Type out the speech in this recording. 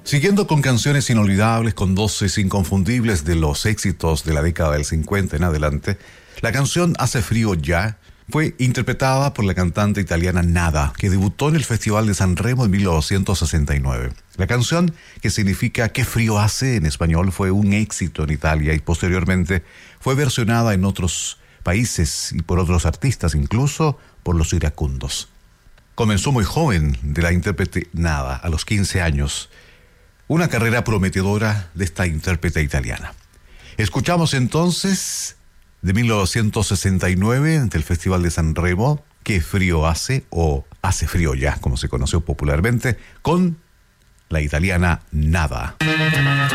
Siguiendo con canciones inolvidables, con voces inconfundibles de los éxitos de la década del 50 en adelante, la canción Hace frío ya fue interpretada por la cantante italiana Nada, que debutó en el Festival de San Remo en 1969. La canción, que significa «Qué frío hace» en español, fue un éxito en Italia y posteriormente fue versionada en otros países y por otros artistas, incluso por los iracundos. Comenzó muy joven de la intérprete Nada, a los 15 años, una carrera prometedora de esta intérprete italiana. Escuchamos entonces de 1969 del Festival de San Remo, «Qué frío hace» o «Hace frío ya», como se conoció popularmente, con la italiana Nada.